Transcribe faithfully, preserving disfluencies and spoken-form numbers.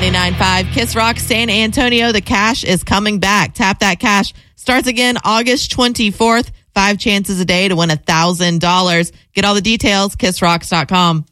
ninety-nine point five Kiss Rock San Antonio. The cash is coming back. Tap that cash. Starts again August twenty-fourth. Five chances a day to win one thousand dollars. Get all the details, kiss rocks dot com.